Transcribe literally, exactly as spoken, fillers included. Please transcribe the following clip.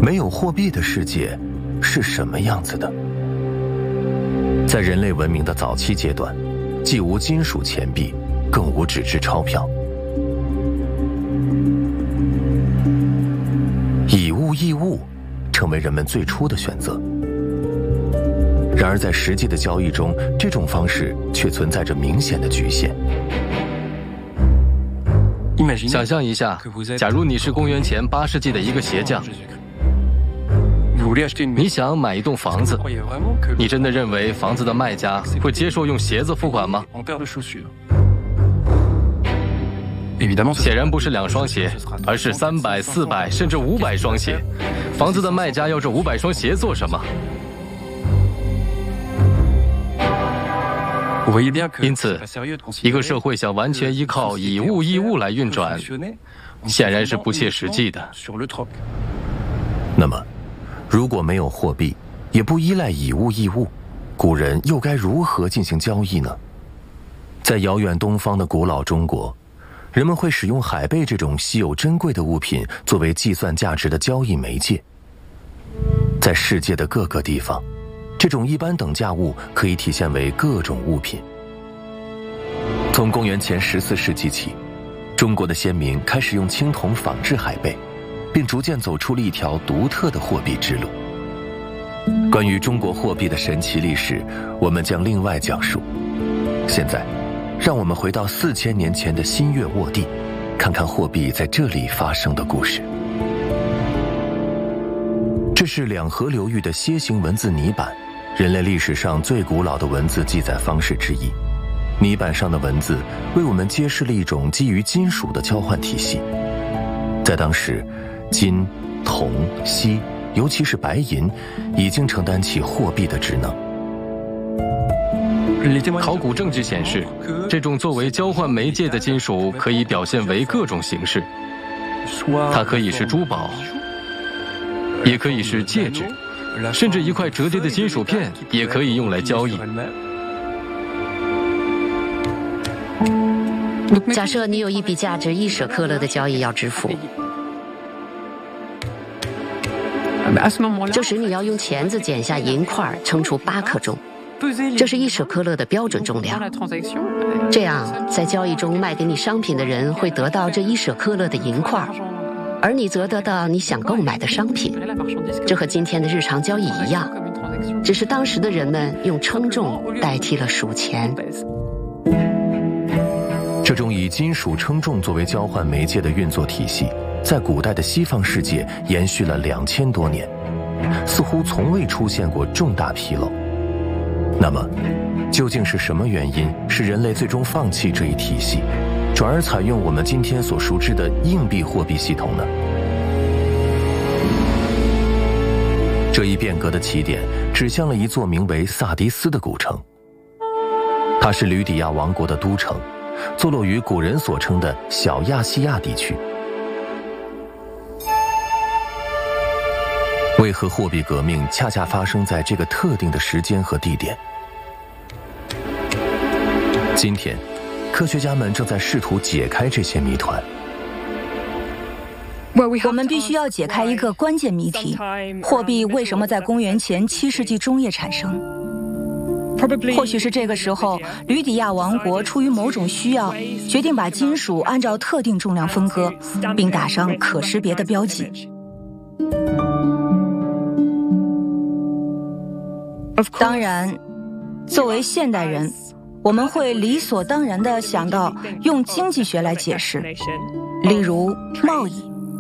没有货币的世界是什么样子的？在人类文明的早期阶段，既无金属钱币，更无纸质钞票，以物易物成为人们最初的选择。然而在实际的交易中，这种方式却存在着明显的局限。 想象一下，假如你是公元前八世纪的一个鞋匠，你想买一栋房子，你真的认为房子的卖家会接受用鞋子付款吗？显然不是两双鞋，而是三百、四百甚至五百双鞋。房子的卖家要这五百双鞋做什么？因此，一个社会想完全依靠以物易物来运转，显然是不切实际的。 那么，如果没有货币，也不依赖以物易物，古人又该如何进行交易呢？在遥远东方的古老中国，人们会使用海贝这种稀有珍贵的物品作为计算价值的交易媒介。在世界的各个地方，这种一般等价物可以体现为各种物品。从公元前十四世纪起，中国的先民开始用青铜仿制海贝，并逐渐走出了一条独特的货币之路。关于中国货币的神奇历史，我们将另外讲述。现在，让我们回到四千年前的新月沃地，看看货币在这里发生的故事。这是两河流域的楔形文字泥板，人类历史上最古老的文字记载方式之一。泥板上的文字为我们揭示了一种基于金属的交换体系。在当时，金、铜、锡，尤其是白银，已经承担起货币的职能。 考古证据显示，这种作为交换媒介的金属可以表现为各种形式，它可以是珠宝，也可以是戒指，甚至一块折叠的金属片也可以用来交易。 假设你有一笔价值一舍克勒的交易要支付，这时你要用钳子剪下银块，称出八克重，这是一舍克勒的标准重量。这样，在交易中卖给你商品的人会得到这一舍克勒的银块，而你则得到你想购买的商品。这和今天的日常交易一样，只是当时的人们用称重代替了数钱。 这种以金属称重作为交换媒介的运作体系，在古代的西方世界延续了两千多年，似乎从未出现过重大纰漏。那么，究竟是什么原因使人类最终放弃这一体系，转而采用我们今天所熟知的硬币货币系统呢？这一变革的起点指向了一座名为萨迪斯的古城，它是吕底亚王国的都城，坐落于古人所称的小亚细亚地区。为何货币革命恰恰发生在这个特定的时间和地点？今天，科学家们正在试图解开这些谜团。 我们必须要解开一个关键谜题：货币为什么在公元前七世纪中叶产生？或许是这个时候，吕底亚王国出于某种需要，决定把金属按照特定重量分割，并打上可识别的标记。当然，作为现代人，我们会理所当然地想到用经济学来解释，例如贸易。